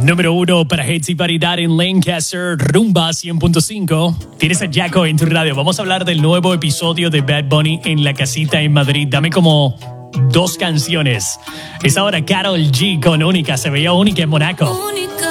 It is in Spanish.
Número 1 para hits y variedad en Lancaster, Rumba 100.5. Tienes a Jaco en tu radio. Vamos a hablar del nuevo episodio de Bad Bunny en la casita en Madrid. Dame como 2 canciones. Es ahora Karol G con Única. Se veía única en Monaco.